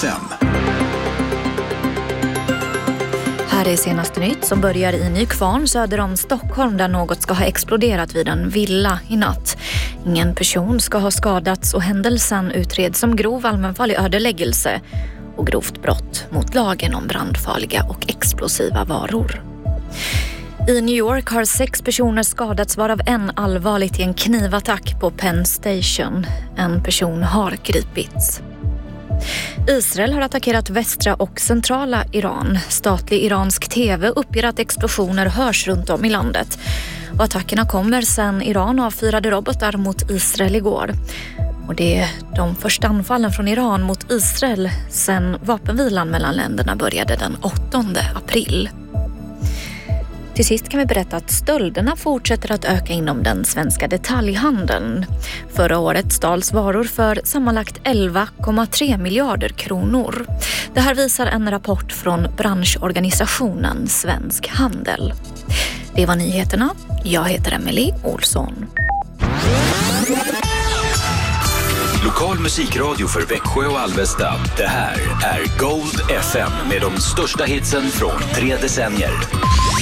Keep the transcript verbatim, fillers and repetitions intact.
F M. Här är senaste nytt som börjar i Nykvarn söder om Stockholm där något ska ha exploderat vid en villa i natt. Ingen person ska ha skadats och händelsen utreds som grov allmänfarlig ödeläggelse och grovt brott mot lagen om brandfarliga och explosiva varor. I New York har sex personer skadats varav en allvarligt i en knivattack på Penn Station. En person har gripits. Israel har attackerat västra och centrala Iran. Statlig iransk tv uppger att explosioner hörs runt om i landet. Och attackerna kommer sedan Iran avfyrade robotar mot Israel igår. Och det är de första anfallen från Iran mot Israel sedan vapenvilan mellan länderna började den åttonde april. Till sist kan vi berätta att stölderna fortsätter att öka inom den svenska detaljhandeln. Förra året stals varor för sammanlagt elva komma tre miljarder kronor. Det här visar en rapport från branschorganisationen Svensk Handel. Det var nyheterna. Jag heter Emelie Olsson. Lokal musikradio för Växjö och Alvesta. Det här är Gold F M med de största hitsen från tre decennier.